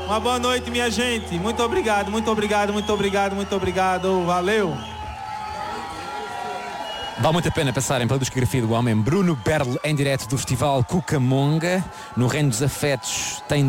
Uma boa noite, minha gente. Muito obrigado, muito obrigado, muito obrigado, muito obrigado. Valeu. Vale muito a pena passarem pela discografia do homem Bruno Berle em direto do Festival Cucamonga. No Reino dos Afetos tem